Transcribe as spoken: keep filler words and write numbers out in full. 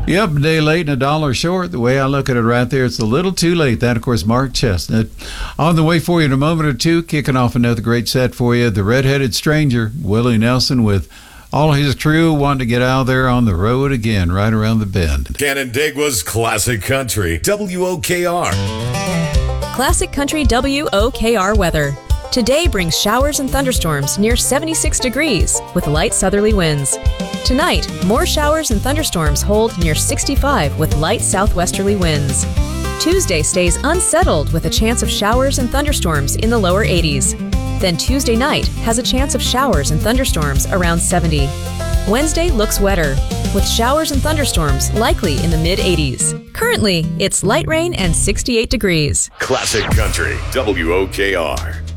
Yep, a day late and a dollar short. The way I look at it right there, it's a little too late. That, of course, Mark Chestnut. On the way for you in a moment or two, kicking off another great set for you. The Redheaded Stranger, Willie Nelson, with all his crew wanting to get out there on the road again, right around the bend. Canandaigua's Classic Country, W O K R. Classic Country W O K R weather. Today brings showers and thunderstorms near seventy-six degrees with light southerly winds. Tonight, more showers and thunderstorms hold near sixty-five with light southwesterly winds. Tuesday stays unsettled with a chance of showers and thunderstorms in the lower eighties. Then Tuesday night has a chance of showers and thunderstorms around seventy. Wednesday looks wetter, with showers and thunderstorms likely in the mid eighties. Currently, it's light rain and sixty-eight degrees. Classic Country, W O K R.